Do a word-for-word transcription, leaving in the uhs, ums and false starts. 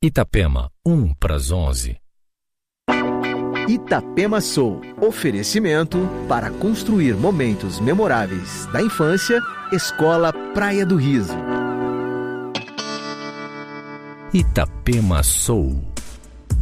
Itapema, um para as onze. Itapema Soul. Oferecimento para construir momentos memoráveis da infância. Escola Praia do Riso. Itapema Soul.